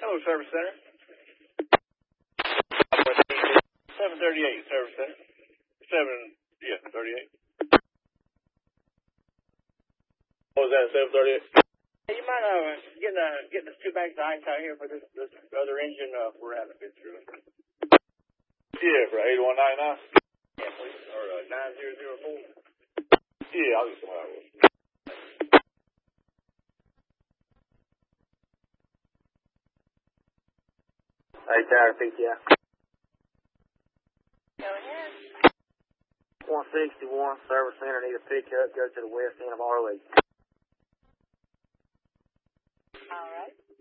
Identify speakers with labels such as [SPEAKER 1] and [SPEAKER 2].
[SPEAKER 1] Hello, Service Center. 738, Service Center. 38. What was that, 738? Hey, you mind getting us 2 bags of ice out here for this other engine we're having a bit through? Yeah, for 8199? Yeah, please. Or 9004? Yeah, I'll get some out of it. Hey, Tower PTI.
[SPEAKER 2] Go ahead.
[SPEAKER 1] 161, Service Center, need a pickup, go to the west end of Arley.
[SPEAKER 2] All right.